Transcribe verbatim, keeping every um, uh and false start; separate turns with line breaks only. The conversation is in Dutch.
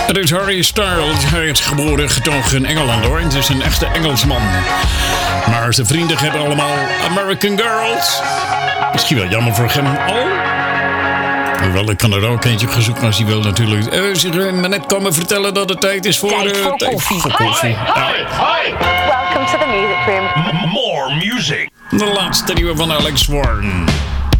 Het is Harry Styles. Hij is geboren getogen in Engeland hoor. Het is een echte Engelsman. Maar zijn vrienden hebben allemaal American Girls. Misschien wel jammer voor hem al. Hoewel, ik kan er ook eentje gaan zoeken als hij wil natuurlijk. Uh, zich uh, maar net komen vertellen dat het tijd is voor...
Tijd voor
uh,
koffie.
Voor koffie.
Hi, hi, hi.
Welcome to the music room.
M- more music.
De laatste nieuwe van Alex Warren.